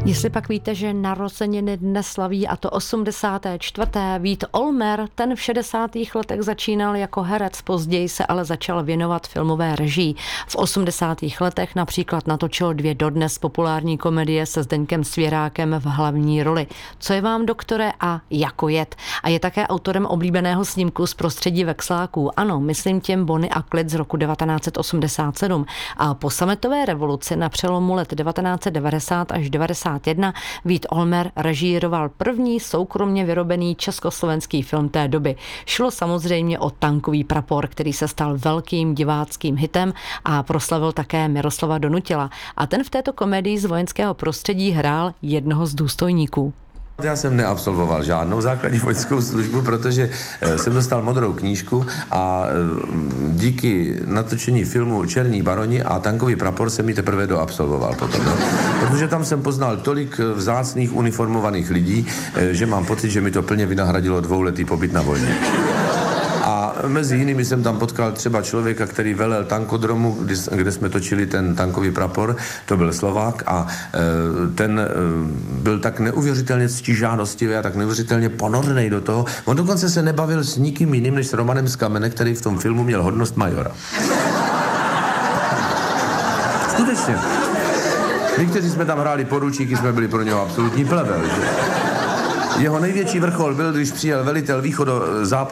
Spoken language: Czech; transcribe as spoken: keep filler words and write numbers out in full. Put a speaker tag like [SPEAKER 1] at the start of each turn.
[SPEAKER 1] Jestli pak víte, že narozeniny dnes slaví, a to osmdesáté čtvrté Vít Olmer, ten v šedesátých letech začínal jako herec, později se ale začal věnovat filmové režii. V osmdesátých letech například natočil dvě dodnes populární komedie se Zdeňkem Svěrákem v hlavní roli. Co je vám, doktore, a Jako jet. A je také autorem oblíbeného snímku z prostředí veksláků. Ano, myslím těm Bonnie a Klid z roku devatenáct set osmdesát sedm. A po sametové revoluci na přelomu let devatenáct set devadesát až devadesát jedna Vít Olmer režíroval první soukromně vyrobený československý film té doby. Šlo samozřejmě o Tankový prapor, který se stal velkým diváckým hitem a proslavil také Miroslava Donutila. A ten v této komedii z vojenského prostředí hrál jednoho z důstojníků.
[SPEAKER 2] Já jsem neabsolvoval žádnou základní vojenskou službu, protože jsem dostal modrou knížku a díky natočení filmu Černí baroni a Tankový prapor jsem ji teprve doabsolvoval potom. No? Protože tam jsem poznal tolik vzácných uniformovaných lidí, že mám pocit, že mi to plně vynahradilo dvouletý pobyt na vojně. A mezi jinými jsem tam potkal třeba člověka, který velel tankodromu, kde jsme točili ten Tankový prapor, to byl Slovák a e, ten e, byl tak neuvěřitelně ctižádostivý a tak neuvěřitelně ponornej do toho. On dokonce se nebavil s nikým jiným než s Romanem z Kamene, který v tom filmu měl hodnost majora. Skutečně. My, kteří jsme tam hráli poručíky, jsme byli pro něho absolutní plevel. Jeho největší vrchol byl, když přijel velitel východo západu